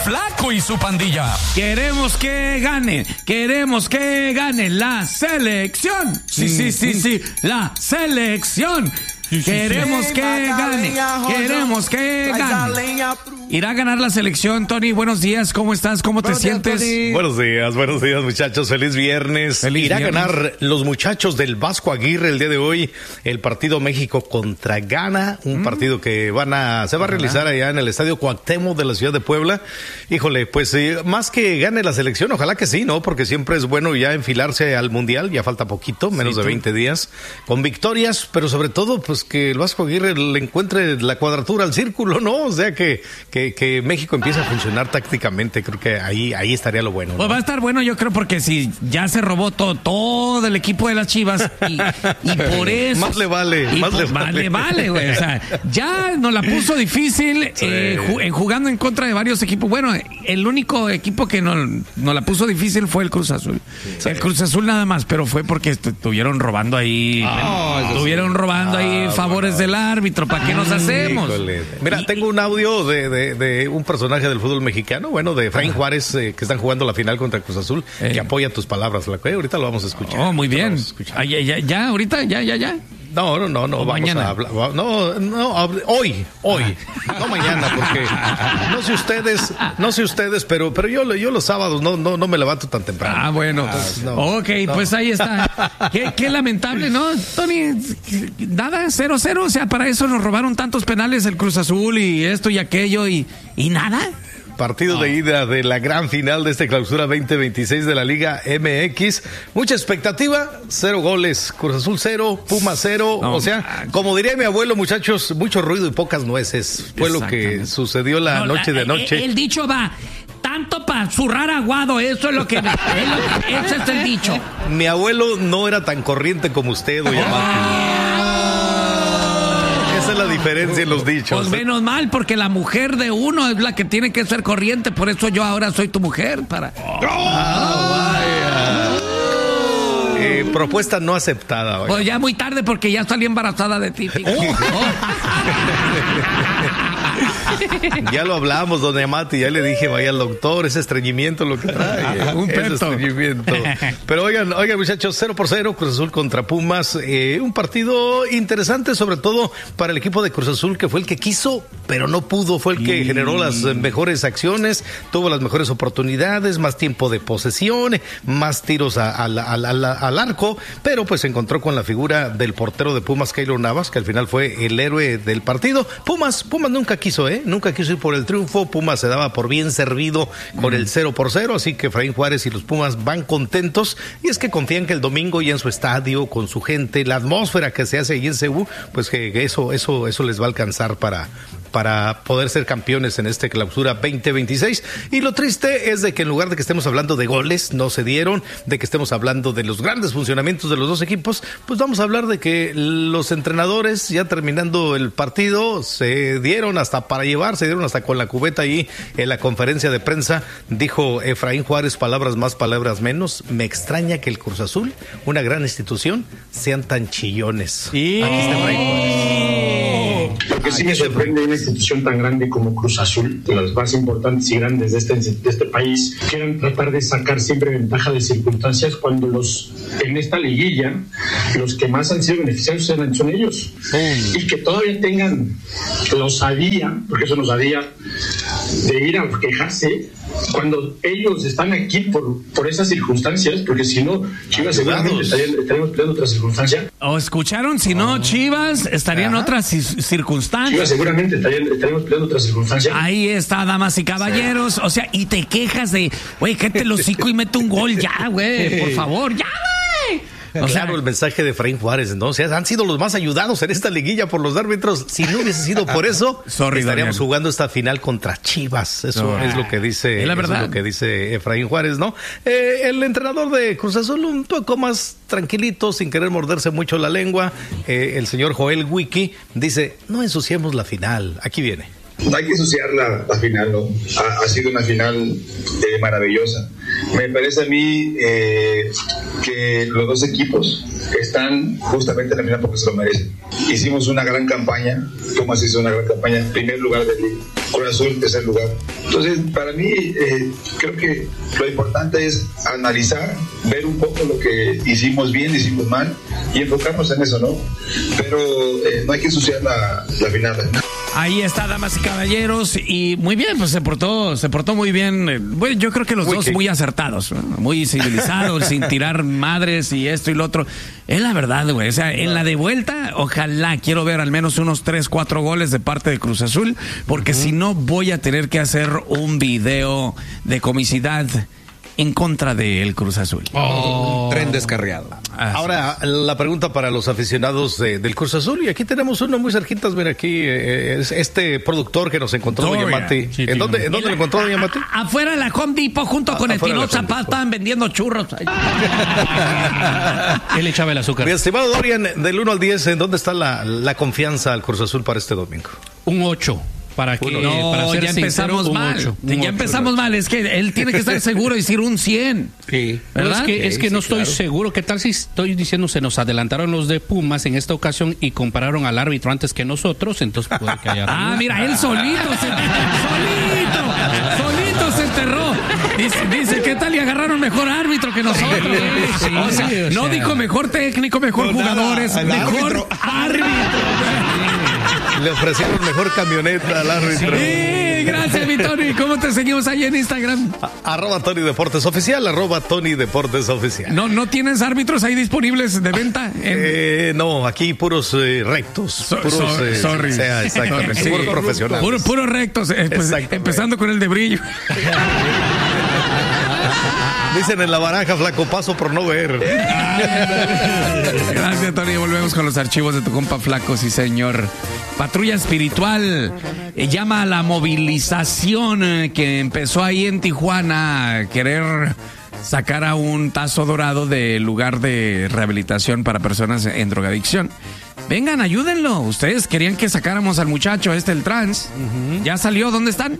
Flaco y su pandilla. Queremos que gane la selección. Sí, la selección. Queremos que gane. ¿Irá a ganar la selección, Tony? Buenos días, ¿cómo estás? ¿Cómo te sientes? Buenos días, muchachos. Feliz viernes. Irá a ganar los muchachos del Vasco Aguirre el día de hoy el partido México contra Ghana, un partido que se va a realizar allá en el Estadio Cuauhtémoc de la ciudad de Puebla. Híjole, pues más que gane la selección, ojalá que sí, ¿no? Porque siempre es bueno ya enfilarse al Mundial, ya falta poquito, menos de 20 días, con victorias, pero sobre todo, pues que el Vasco Aguirre le encuentre la cuadratura al círculo, ¿no? O sea, que México empiece a funcionar tácticamente. Creo que ahí estaría lo bueno, ¿no? Pues va a estar bueno, yo creo, porque si ya se robó todo el equipo de las Chivas y por eso... Más le vale, güey. O sea, ya nos la puso difícil jugando en contra de varios equipos. Bueno, el único equipo que nos la puso difícil fue el Cruz Azul. Sí. El Cruz Azul nada más, pero fue porque estuvieron robando ahí. Favores del árbitro. ¿Para qué nos hacemos? Mira, tengo un audio de un personaje del fútbol mexicano, de Efraín Juárez, que están jugando la final contra Cruz Azul, que apoya tus palabras. Ahorita lo vamos a escuchar. Oh, muy bien. Ahorita. No. Vamos mañana. A hablar. No, hoy. No mañana, porque no sé ustedes, pero yo los sábados no me levanto tan temprano. Ah, bueno. Pues ahí está. Qué lamentable, ¿no, Tony? Nada, 0-0. O sea, para eso nos robaron tantos penales el Cruz Azul y esto y aquello y nada. Partido de ida de la gran final de esta clausura 2026 de la Liga MX. Mucha expectativa, 0 goles. Cruz Azul 0, Pumas 0. O sea, como diría mi abuelo, muchachos, mucho ruido y pocas nueces. Fue lo que sucedió la noche de anoche. El dicho va... Tanto para zurrar aguado, eso es lo que... ese es el dicho. Mi abuelo no era tan corriente como usted, doña Mati. Esa es la diferencia en los dichos. Pues menos mal, porque la mujer de uno es la que tiene que ser corriente. Por eso yo ahora soy tu mujer. Propuesta no aceptada. Pues ya muy tarde, porque ya salí embarazada de ti. Ya lo hablamos, don Amati, ya le dije, vaya al doctor, ese estreñimiento lo que trae. Un estreñimiento. Pero oigan, muchachos, 0-0, Cruz Azul contra Pumas. Un partido interesante, sobre todo para el equipo de Cruz Azul, que fue el que quiso, pero no pudo. Fue el que generó las mejores acciones, tuvo las mejores oportunidades, más tiempo de posesión, más tiros al arco, pero pues se encontró con la figura del portero de Pumas, Keylor Navas, que al final fue el héroe del partido. Pumas nunca quiso ir por el triunfo. Pumas se daba por bien servido con el 0-0, así que Efraín Juárez y los Pumas van contentos, y es que confían que el domingo ya en su estadio, con su gente, la atmósfera que se hace allí en CU, pues que eso les va a alcanzar para poder ser campeones en esta clausura 2026. Y lo triste es de que en lugar de que estemos hablando de goles, no se dieron, de que estemos hablando de los grandes funcionamientos de los dos equipos, pues vamos a hablar de que los entrenadores, ya terminando el partido, se dieron hasta con la cubeta ahí en la conferencia de prensa. Dijo Efraín Juárez, palabras más, palabras menos: me extraña que el Cruz Azul, una gran institución, sean tan chillones. Aquí está Efraín Juárez. Lo que sí me sorprende una institución tan grande como Cruz Azul, de las más importantes y grandes de este país, quieran tratar de sacar siempre ventaja de circunstancias, cuando en esta liguilla los que más han sido beneficiados son ellos, y que todavía tengan la osadía, porque eso nos osadía, de ir a quejarse cuando ellos están aquí por esas circunstancias, porque si no, Chivas seguramente estaríamos peleando otra circunstancia. ¿O escucharon? Si no, Chivas estaría en otras circunstancias. Chivas seguramente estaríamos peleando otra circunstancia. Ahí está, damas y caballeros. O sea, y te quejas de, güey, cállate el hocico y mete un gol ya, güey, por favor, ya, güey. Claro, el mensaje de Efraín Juárez, ¿no? O sea, han sido los más ayudados en esta liguilla por los árbitros. Si no hubiese sido por eso, estaríamos jugando esta final contra Chivas. Eso es lo que dice, es lo que dice Efraín Juárez, ¿no? El entrenador de Cruz Azul, un poco más tranquilito, sin querer morderse mucho la lengua. El señor Joel Wiki dice: no ensuciemos la final. Aquí viene. No hay que ensuciar la final, ¿no? Ha sido una final maravillosa. Me parece a mí que los dos equipos están justamente en la final porque se lo merecen. Hicimos una gran campaña, Pumas hizo una gran campaña, primer lugar del liga. Cruz Azul tercer lugar. Entonces, para mí, creo que lo importante es analizar, ver un poco lo que hicimos bien, hicimos mal y enfocarnos en eso, ¿no? Pero no hay que ensuciar la final. Ahí está, damas y caballeros, y muy bien, pues se portó muy bien. Bueno, yo creo que los dos muy acertados, ¿no? Muy civilizados, sin tirar madres y esto y lo otro. Es la verdad, güey. O sea, en la de vuelta, ojalá quiero ver al menos unos 3-4 goles de parte de Cruz Azul, porque si no voy a tener que hacer un video de comicidad en contra del Cruz Azul. Tren descarriado. Ahora, la pregunta para los aficionados del Cruz Azul, y aquí tenemos uno muy cerquitas, mira aquí, es este productor que nos encontró Doña Mati. Sí, ¿En dónde lo encontró Doña Mati? Afuera de la Home Depot, junto con el Tino Zapata, estaban vendiendo churros. Él echaba el azúcar. Mi estimado Dorian, del 1 al 10, ¿en dónde está la confianza al Cruz Azul para este domingo? Un 8. Para que, no, para ser ya empezamos sincero, mal. 8, ya empezamos mal. Es que él tiene que estar seguro y decir un 100. Sí. ¿Verdad? Es que no estoy seguro. ¿Qué tal si estoy diciendo se nos adelantaron los de Pumas en esta ocasión y compararon al árbitro antes que nosotros? Entonces puede que haya... mira, él solito se enterró. Dice, ¿qué tal? Y agarraron mejor árbitro que nosotros. No dijo mejor técnico, mejor jugadores, mejor árbitro. Le ofrecieron mejor camioneta al árbitro. Sí, gracias, mi Tony. ¿Cómo te seguimos ahí en Instagram? @Tony Deportes Oficial, @Tony Deportes Oficial. ¿No tienes árbitros ahí disponibles de venta? No, aquí puros rectos. Sorry. Exactamente, puros profesionales. Puros rectos, pues, empezando con el de brillo. Dicen en la baraja, flaco, paso por no ver. Gracias, Tony. Volvemos con los archivos de tu compa Flaco, sí, señor. Patrulla Espiritual llama a la movilización que empezó ahí en Tijuana a querer sacar a un Tazo Dorado del lugar de rehabilitación para personas en drogadicción. Vengan, ayúdenlo. Ustedes querían que sacáramos al muchacho el trans. Ya salió. ¿Dónde están?